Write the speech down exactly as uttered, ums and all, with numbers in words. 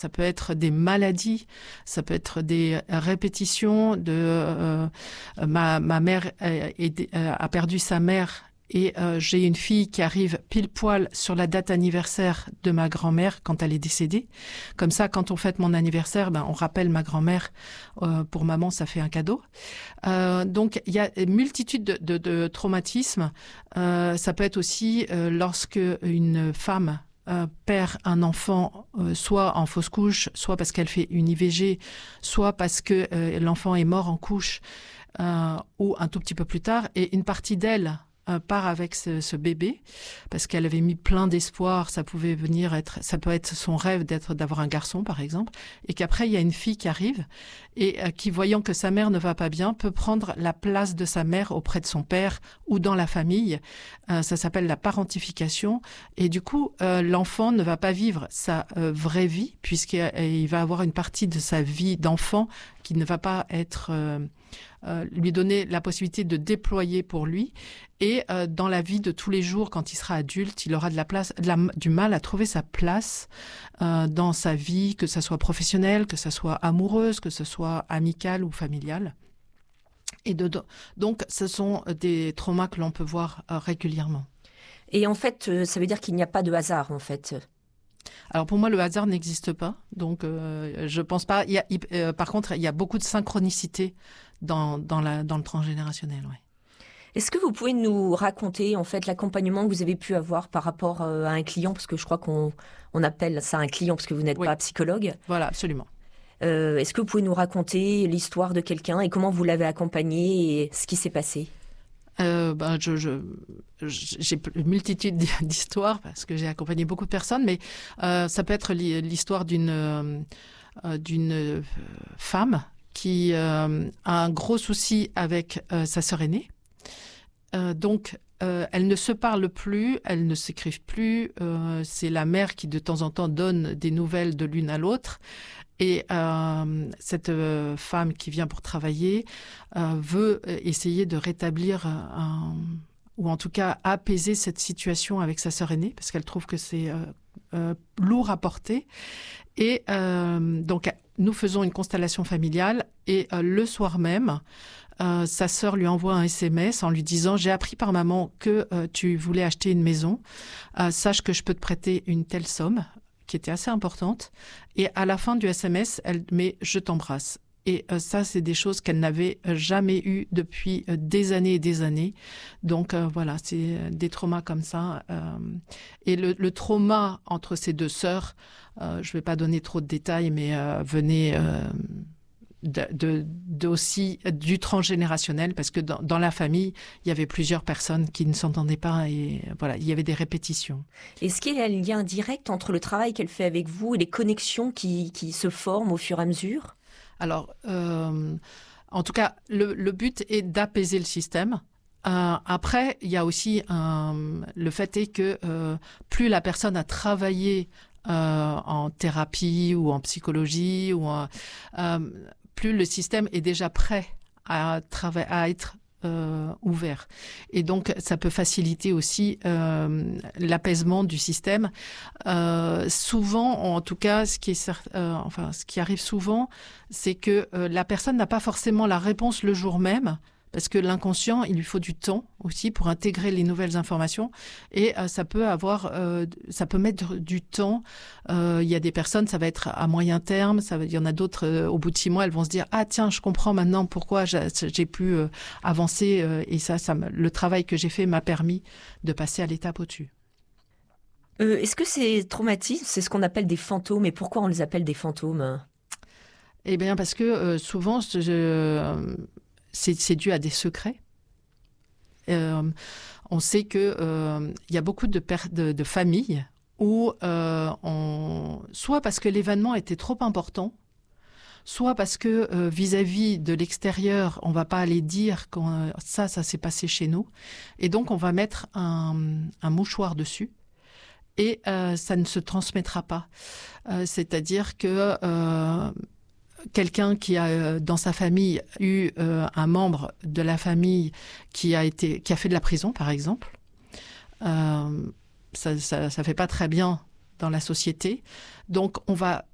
Ça peut être des maladies, ça peut être des répétitions de euh, ma, ma mère a, a perdu sa mère et euh, j'ai une fille qui arrive pile poil sur la date anniversaire de ma grand-mère quand elle est décédée. Comme ça, quand on fête mon anniversaire, ben, on rappelle ma grand-mère. Euh, pour maman, ça fait un cadeau. Euh, donc, il y a une multitude de, de, de traumatismes. Euh, ça peut être aussi euh, lorsque une femme Euh, perd un enfant, euh, soit en fausse couche, soit parce qu'elle fait une I V G, soit parce que euh, l'enfant est mort en couche, euh, ou un tout petit peu plus tard, et une partie d'elle euh, part avec ce, ce bébé parce qu'elle avait mis plein d'espoir. Ça pouvait venir être, ça peut être son rêve d'être d'avoir un garçon par exemple, et qu'après il y a une fille qui arrive et euh, qui, voyant que sa mère ne va pas bien, peut prendre la place de sa mère auprès de son père ou dans la famille. Euh, ça s'appelle la parentification, et du coup euh, l'enfant ne va pas vivre sa euh, vraie vie puisqu'il va avoir une partie de sa vie d'enfant qui ne va pas être euh, euh, lui donner la possibilité de déployer pour lui. Et euh, dans la vie de tous les jours, quand il sera adulte, il aura de la place, de la, du mal à trouver sa place euh, dans sa vie, que ça soit professionnelle, que ça soit amoureuse, que ce soit amicale ou familiale. Et de, donc, ce sont des traumas que l'on peut voir euh, régulièrement. Et en fait, euh, ça veut dire qu'il n'y a pas de hasard, en fait. Alors pour moi, le hasard n'existe pas, donc euh, je pense pas. Il y a, il, euh, par contre, il y a beaucoup de synchronicité dans dans, la, dans le transgénérationnel. Ouais. Est-ce que vous pouvez nous raconter en fait l'accompagnement que vous avez pu avoir par rapport euh, à un client, parce que je crois qu'on on appelle ça un client parce que vous n'êtes Oui. pas psychologue. Voilà, absolument. Euh, est-ce que vous pouvez nous raconter l'histoire de quelqu'un et comment vous l'avez accompagné et ce qui s'est passé? Euh, ben, je, je, j'ai une multitude d'histoires parce que j'ai accompagné beaucoup de personnes, mais euh, ça peut être l'histoire d'une euh, d'une femme qui euh, a un gros souci avec euh, sa sœur aînée. Euh, donc, euh, elles ne se parlent plus, elles ne s'écrivent plus. Euh, c'est la mère qui, de temps en temps, donne des nouvelles de l'une à l'autre. Et euh, cette euh, femme qui vient pour travailler euh, veut essayer de rétablir un, ou en tout cas apaiser cette situation avec sa sœur aînée parce qu'elle trouve que c'est euh, euh, lourd à porter. Et euh, donc nous faisons une constellation familiale et euh, le soir même, euh, sa sœur lui envoie un S M S en lui disant « J'ai appris par maman que euh, tu voulais acheter une maison. Euh, sache que je peux te prêter une telle somme. » qui était assez importante. Et à la fin du S M S, elle met « Je t'embrasse ». Et euh, ça, c'est des choses qu'elle n'avait jamais eues depuis euh, des années et des années. Donc euh, voilà, c'est des traumas comme ça. Euh, et le, le trauma entre ces deux sœurs, euh, je ne vais pas donner trop de détails, mais euh, venez... Euh, De, de, de aussi du transgénérationnel parce que dans, dans la famille il y avait plusieurs personnes qui ne s'entendaient pas et voilà il y avait des répétitions. Est-ce qu'il y a un lien direct entre le travail qu'elle fait avec vous et les connexions qui, qui se forment au fur et à mesure? Alors euh, en tout cas le, le but est d'apaiser le système. Euh, après il y a aussi euh, le fait est que euh, plus la personne a travaillé euh, en thérapie ou en psychologie ou en, euh, plus le système est déjà prêt à, trava- à être euh, ouvert. Et donc, ça peut faciliter aussi euh, l'apaisement du système. Euh, souvent, en tout cas, ce qui, est, euh, enfin, ce qui arrive souvent, c'est que euh, la personne n'a pas forcément la réponse le jour même, parce que l'inconscient, il lui faut du temps aussi pour intégrer les nouvelles informations et euh, ça peut avoir, euh, ça peut mettre du temps. Euh, il y a des personnes, ça va être à moyen terme, ça va, il y en a d'autres euh, au bout de six mois, elles vont se dire ah tiens, je comprends maintenant pourquoi j'ai, j'ai pu euh, avancer euh, et ça, ça, le travail que j'ai fait m'a permis de passer à l'étape au-dessus. Euh, est-ce que ces traumatismes, c'est ce qu'on appelle des fantômes et pourquoi on les appelle des fantômes? Eh bien parce que euh, souvent je, je C'est, c'est dû à des secrets. Euh, on sait que euh, y a beaucoup de, per- de, de familles où euh, on, soit parce que l'événement était trop important, soit parce que euh, vis-à-vis de l'extérieur, on va pas aller dire que ça, ça s'est passé chez nous, et donc on va mettre un, un mouchoir dessus. Et euh, ça ne se transmettra pas. Euh, c'est-à-dire que euh, quelqu'un qui a dans sa famille eu euh, un membre de la famille qui a été qui a fait de la prison par exemple, euh, ça, ça ça fait pas très bien dans la société. Donc on va